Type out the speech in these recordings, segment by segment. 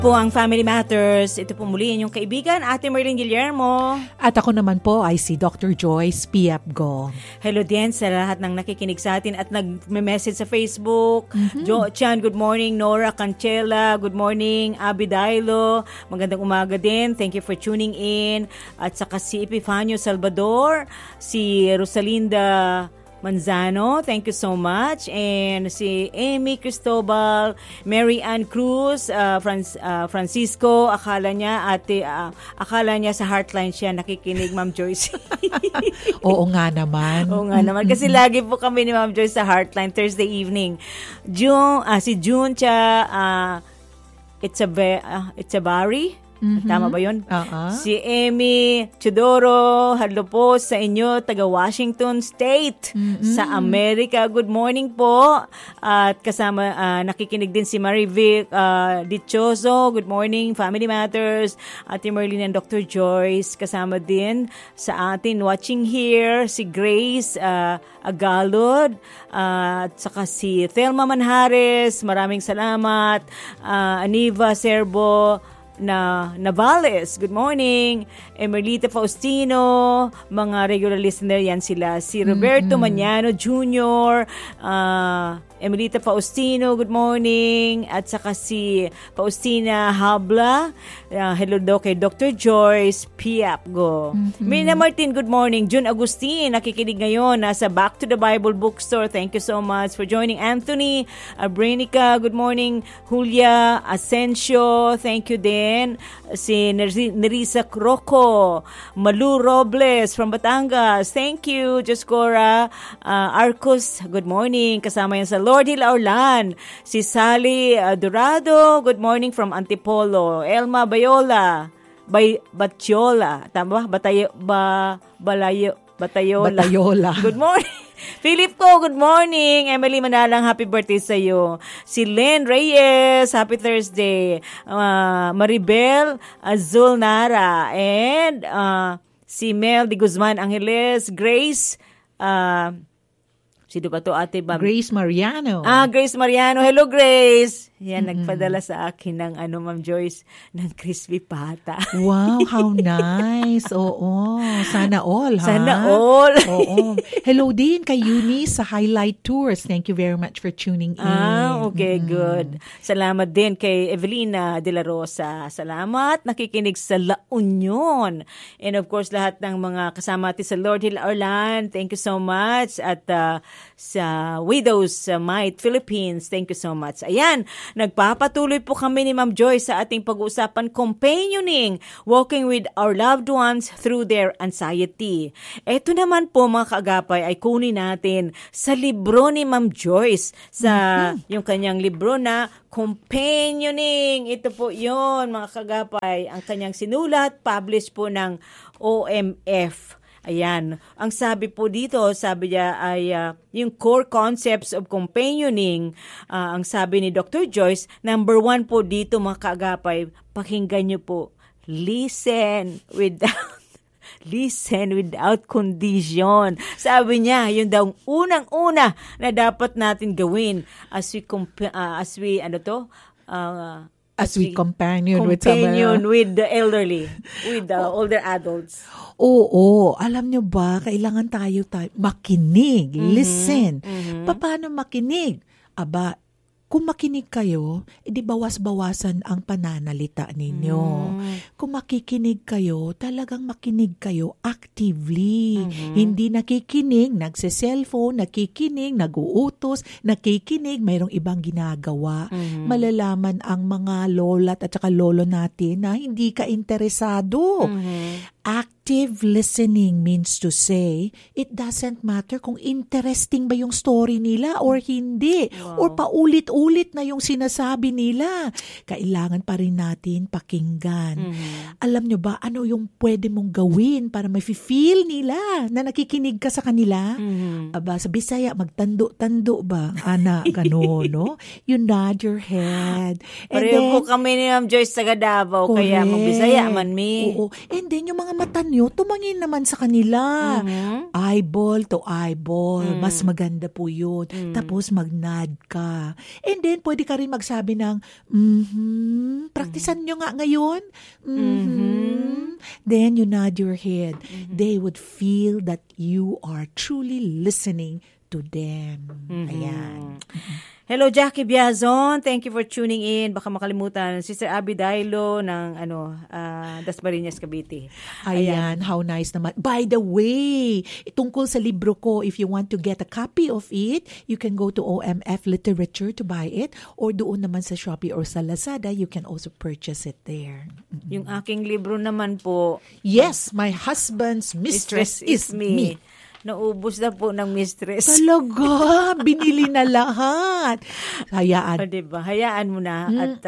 po ang Family Matters. Ito po muli inyong kaibigan, Ate Merlin Guillermo. At ako naman po ay si Dr. Joyce Piapgo. Hello din sa lahat ng nakikinig sa atin at nag-message sa Facebook. Jo Chan, good morning. Nora Cancela, good morning. Abby Dailo, magandang umaga din. Thank you for tuning in. At saka si Epifanio Salvador, si Rosalinda Manzano, thank you so much. And si Amy Cristobal, Mary Ann Cruz, Francisco, akala niya sa Heartline siya nakikinig, Ma'am Joyce. Oo nga naman. Oo nga naman. Kasi lagi po kami ni Ma'am Joyce sa Heartline Thursday evening. Si June siya, it's a Barry. Tama ba yun? Si Amy Chidoro, hello po sa inyo, taga Washington State, sa Amerika. Good morning po. At kasama, nakikinig din si Marivic Dichoso. Good morning, Family Matters. Ate Merlin and Dr. Joyce. Kasama din sa atin, watching here, si Grace Agalod. At saka si Thelma Manhares. Maraming salamat. Aniva Serbo Navales, good morning. Emerlita Faustino, mga regular listener yan sila. Si Roberto Mañano Jr., Emerlita Faustino, good morning. At saka si Faustina Habla, hello daw kay Dr. Joyce Piapgo. Mina Martin, good morning. June Agustin, nakikinig ngayon, nasa Back to the Bible Bookstore. Thank you so much for joining. Anthony Abrenica, good morning. Julia Asensio, thank you din. Si Nerissa Croco, Malu Robles from Batangas, thank you. Joscora Arcos, good morning. Kasama yan sa Lord Hill Aulan. Si Sally Dorado, good morning from Antipolo. Elma Bayola, Batyola, tama ba? Batayola. Good morning. Philip ko, good morning. Emily Manalang, happy birthday sa iyo. Si Len Reyes, happy Thursday. Maribel Azul Nara, and si Mel de Guzman Angeles, Grace, sino ba to, Ate Bam? Grace Mariano. Grace Mariano. Hello, Grace. Yan, nagpadala sa akin ng Ma'am Joyce, ng crispy pata. Wow, how nice. Oo, sana all, ha? Sana all. Oo. Hello din kay Eunice sa Highlight Tours. Thank you very much for tuning in. Okay, good. Salamat din kay Evelina De La Rosa. Salamat. Nakikinig sa La Union. And of course, lahat ng mga kasama natin sa Lord Hill Orlan. Thank you so much. At sa Widows Might Philippines, thank you so much. Ayan, nagpapatuloy po kami ni Ma'am Joyce sa ating pag-uusapan, companioning, walking with our loved ones through their anxiety. Ito naman po mga kaagapay ay kunin natin sa libro ni Ma'am Joyce, sa yung kanyang libro na Companioning. Ito po yun mga kaagapay, ang kanyang sinulat, published po ng OMF. Ayan. Ang sabi po dito, sabi niya ay yung core concepts of companioning. Ang sabi ni Dr. Joyce, number 1 po dito mga kaagapay, pakinggan niyo po, listen without condition. Sabi niya, yun daw unang-una na dapat natin gawin as we companion with the elderly, with the older adults. Oo, alam nyo ba, kailangan tayo makinig, listen. Paano makinig? Aba, kung makinig kayo, edi bawas-bawasan ang pananalita ninyo. Kung makikinig kayo, talagang makinig kayo actively. Hindi nakikinig, nagse-cellphone, nakikinig, nag-uutos, nakikinig, mayroong ibang ginagawa. Malalaman ang mga lolat at saka lolo natin na hindi ka interesado. Active listening means to say, it doesn't matter kung interesting ba yung story nila or hindi. Wow. Or paulit-ulit na yung sinasabi nila. Kailangan pa rin natin pakinggan. Alam nyo ba, ano yung pwede mong gawin para ma-feel nila na nakikinig ka sa kanila? Aba, sa Bisaya, magtando-tando ba? Ana, gano'n, no? You nod your head. Pareho po kami ni Ma'am Joyce sa Davao, kaya mag-Bisaya man mi. Oo. And then, yung mga mga mata nyo, tumingin naman sa kanila. Eyeball to eyeball. Mas maganda po yun. Tapos mag-nod ka. And then, pwede ka rin magsabi ng, praktisan nyo nga ngayon. Then, you nod your head. They would feel that you are truly listening to them. Ayan. Hello, Jackie Biazon. Thank you for tuning in. Baka makalimutan. Sister Abby Dailo ng Dasmariñas, Cavite. Ayan, how nice naman. By the way, tungkol sa libro ko, if you want to get a copy of it, you can go to OMF Literature to buy it, or doon naman sa Shopee or sa Lazada, you can also purchase it there. Yung aking libro naman po. Yes, My Husband's Mistress is Me. Naubos na po ng mistress. Talaga, binili na lahat. Hayaan. Diba? Hayaan mo na at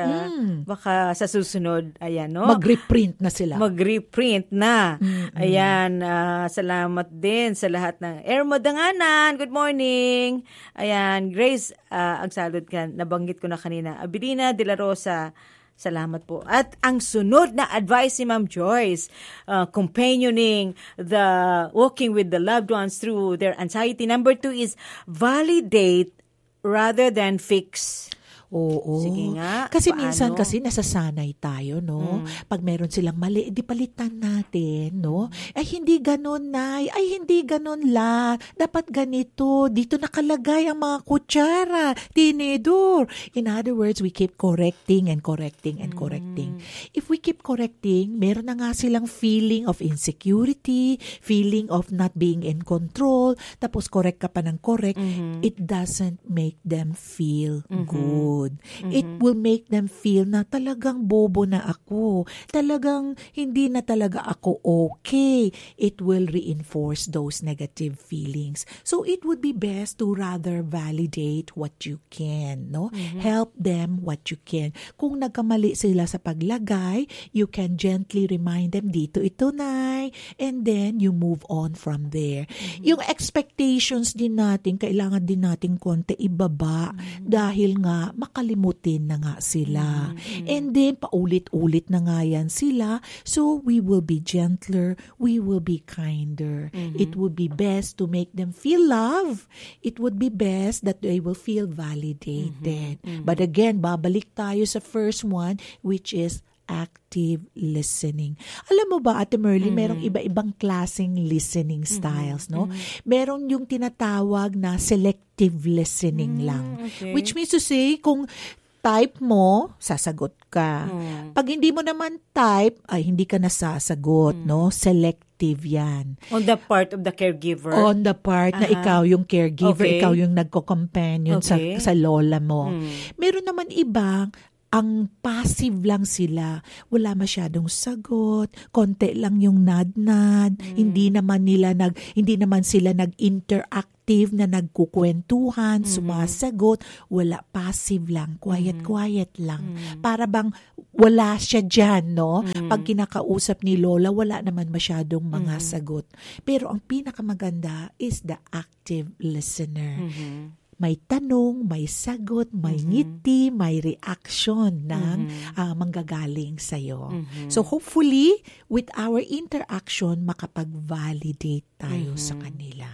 baka sa susunod, ayan, no? Mag-reprint na sila. Mag-reprint na. Ayan, salamat din sa lahat ng Ermo Danganan. Good morning. Ayan, Grace, ang salud ka, nabanggit ko na kanina. Abilina de la Rosa, salamat po. At ang sunod na advice ni Ma'am Joyce, companioning the walking with the loved ones through their anxiety. Number 2 is validate rather than fix. Oo. Sige nga. Kasi paano? minsan kasi nasasanay tayo, no? Pag meron silang mali, di palitan natin, no? Ay, hindi ganon, Nay. Ay, hindi ganon, La. Dapat ganito. Dito nakalagay ang mga kutsara, tinidor. In other words, we keep correcting and correcting and correcting. If we keep correcting, meron na nga silang feeling of insecurity, feeling of not being in control, tapos correct ka pa ng correct, it doesn't make them feel good. It will make them feel na talagang bobo na ako. Talagang hindi na talaga ako okay. It will reinforce those negative feelings. So it would be best to rather validate what you can, no? Help them what you can. Kung nagkamali sila sa paglagay, you can gently remind them, dito ito, Nay. And then you move on from there. Yung expectations din natin, kailangan din natin konti ibaba dahil nga makalimutin na nga sila. And then, paulit-ulit na nga yan sila. So, we will be gentler. We will be kinder. It would be best to make them feel love. It would be best that they will feel validated. But again, babalik tayo sa first one, which is active listening. Alam mo ba, Ate Merly, merong iba-ibang klaseng listening styles, no? Meron yung tinatawag na selective listening lang. Okay. Which means to say, kung type mo, sasagot ka. Pag hindi mo naman type, ay hindi ka nasasagot, no? Selective yan. On the part of the caregiver? On the part na ikaw yung caregiver, ikaw yung nagko-companion sa lola mo. Meron naman ibang ang passive lang sila. Wala masyadong sagot, konti lang yung nod-nod, hindi naman sila nag-interactive na nagkukwentuhan, sumasagot, wala, passive lang, quiet lang. Para bang wala siya dyan, no? Pag kinakausap ni Lola, wala naman masyadong mga sagot. Pero ang pinakamaganda is the active listener. May tanong, may sagot, may ngiti, may reaction ng manggagaling sa'yo. So hopefully, with our interaction, makapag-validate tayo sa kanila.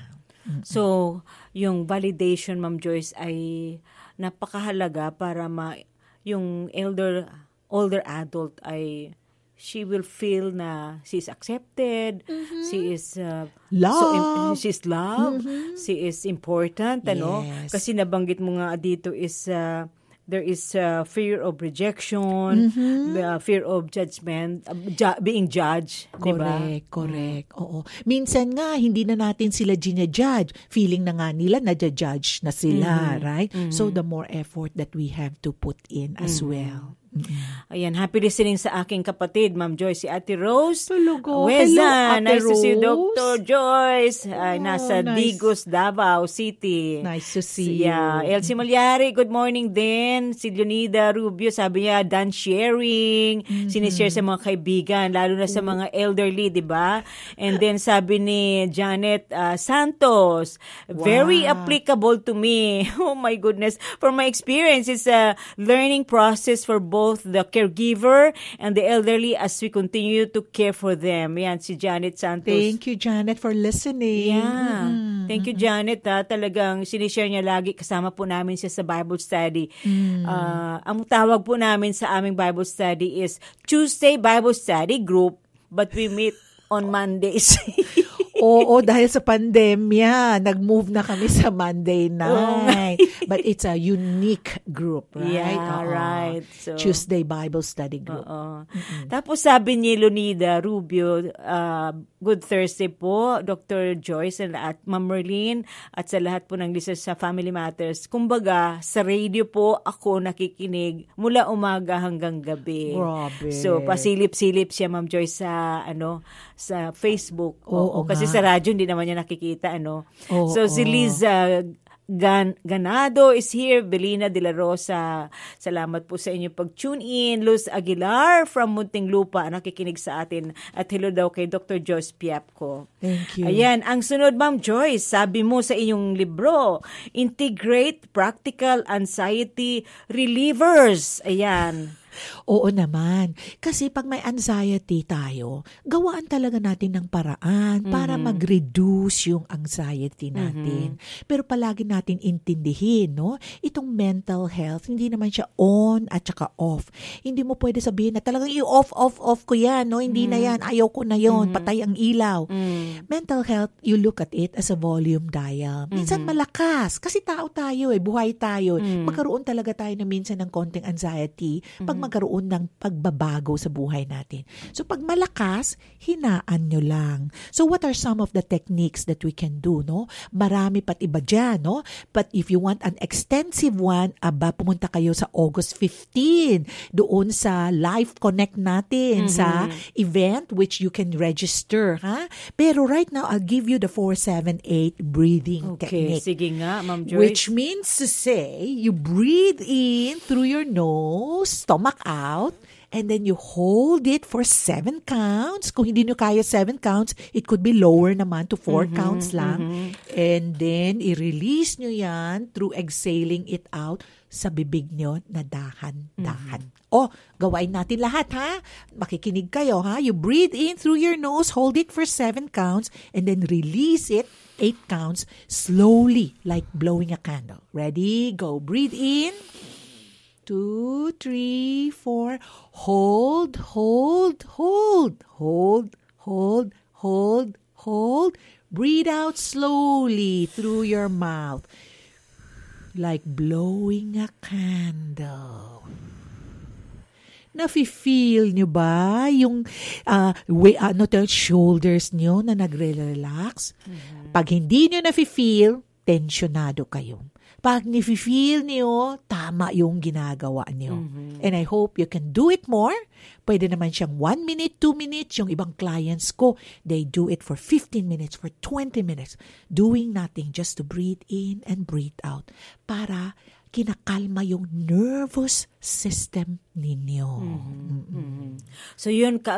So, yung validation, Ma'am Joyce, ay napakahalaga para yung older adult ay she will feel na she is accepted, she is loved, she's loved, she is important, ano? Yes. Kasi nabanggit mo nga dito is there is fear of rejection, fear of judgment, being judged, di ba? Correct. Oo. Minsan nga, hindi na natin sila ginajudge. Feeling na nga nila, nadja-judge na sila, right? So, the more effort that we have to put in as well. Ayan, happy listening sa aking kapatid, Ma'am Joyce, si Ate Rose. Hello, Weza, Ate nice to see you, Rose. Dr. Joyce. Ay, nasa nice. Digos, Davao City. Nice to see you. Elsie Malyari, good morning din. Si Leonida Rubio, sabi niya, done sharing. Sinishare sa mga kaibigan, lalo na sa mga elderly, di ba? And then sabi ni Janet Santos, very applicable to me. Oh my goodness. For my experience, it's a learning process for both both the caregiver and the elderly as we continue to care for them. Yan, si Janet Santos. Thank you, Janet, for listening. Yeah. Thank you, Janet. Talagang sinishare niya lagi. Kasama po namin siya sa Bible study. Ang tawag po namin sa aming Bible study is Tuesday Bible Study Group, but we meet on Mondays. Oo, dahil sa pandemya, nag-move na kami sa Monday night. But it's a unique group, right? Yeah, right. So, Tuesday Bible Study Group. Tapos sabi ni Lunida Rubio, Good Thursday po, Dr. Joyce at Ma'am Merlin, at sa lahat po ng listeners sa Family Matters. Kumbaga, sa radio po ako nakikinig mula umaga hanggang gabi. Grabe. So, pasilip-silip siya, Ma'am Joyce, sa Facebook. Oo, kasi sa radyo hindi naman niya nakikita, Oo, si Liza Ganado is here. Belina de la Rosa, salamat po sa inyong pag-tune in. Luz Aguilar from Muntinlupa, nakikinig sa atin. At hello daw kay Dr. Joyce Piapco. Thank you. Ayan, ang sunod, Ma'am Joyce, sabi mo sa inyong libro, Integrate Practical Anxiety Relievers. Ayan. Oo naman. Kasi pag may anxiety tayo, gawaan talaga natin ng paraan para mag-reduce yung anxiety natin. Pero palagi natin intindihin, itong mental health, hindi naman siya on at saka off. Hindi mo pwede sabihin na talagang i-off ko yan, hindi na yan, ayaw ko na yon, patay ang ilaw. Mental health, you look at it as a volume dial. Minsan malakas, kasi tao tayo, buhay tayo. Magkaroon talaga tayo na minsan ng konting anxiety pag magkaroon ng pagbabago sa buhay natin. So pag malakas, hinaan nyo lang. So what are some of the techniques that we can do, Marami pat iba dyan, But if you want an extensive one, pumunta kayo sa August 15, doon sa Live Connect natin, sa event which you can register, ha? Pero right now, I'll give you the 4-7-8 breathing technique. Sige nga, Ma'am Joyce. Which means to say, you breathe in through your nose, stomach out, and then you hold it for 7 counts. Kung hindi nyo kaya 7 counts, it could be lower naman to 4 counts lang. And then, i-release nyo yan through exhaling it out sa bibig nyo na dahan-dahan. Gawain natin lahat, ha? Makikinig kayo, ha? You breathe in through your nose, hold it for 7 counts, and then release it 8 counts slowly, like blowing a candle. Ready? Go. Breathe in. 2, 3, 4. Hold, hold, hold, hold, hold, hold, hold. Breathe out slowly through your mouth, like blowing a candle. Nafe-feel nyo ba yung shoulders nyo na nagre-relax? Pag hindi nyo nafe-feel, tensionado kayo. Pag nafe-feel niyo, tama yung ginagawa niyo. And I hope you can do it more. Pwede naman siyang 1 minute, 2 minutes. Yung ibang clients ko, they do it for 15 minutes, for 20 minutes. Doing nothing, just to breathe in and breathe out. Para kinakalma yung nervous system ninyo. So yun,